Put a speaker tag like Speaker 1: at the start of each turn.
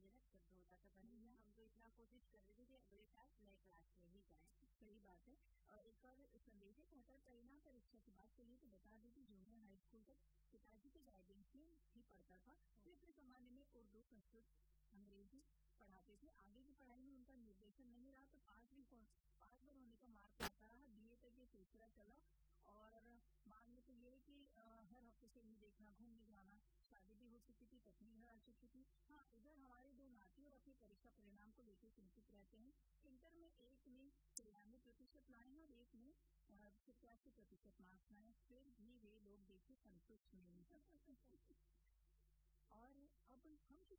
Speaker 1: मेहनत कर दो होता था भैया, हम तो इतना कोशिश कर रहे थे कि अगले साल नए क्लास में ही जाए।
Speaker 2: सही बात है। और एक और संदेश है, बेहतर परिणाम परीक्षा की बात करिए तो बता दें कि जूनियर हाई स्कूल तक पिताजी के गाइडेंस में ही पढ़ता था। फिर अपने जमाने में उर्दू, संस्कृत, अंग्रेजी पढ़ाते थे। आगे की पढ़ाई में उनका निर्देशन नहीं रहा तो पास बार होने का मार्क आता रहा। बीए तक ये सिलसिला चला और मान लो तो ये है कि हर हफ्ते से नहीं देखना, घूमने जाना, शादी भी हो चुकी थी, पत्नी घर आ चुकी थी। हाँ, इधर हमारे दो नाती और अपने परीक्षा परिणाम को लेकर चिंतित रहते हैं। इंटर में एक में 93% लाए हैं और एक में 87% मार्क्स लाए, फिर भी वे लोग देखिए संतुष्ट नहीं। और अब हम किस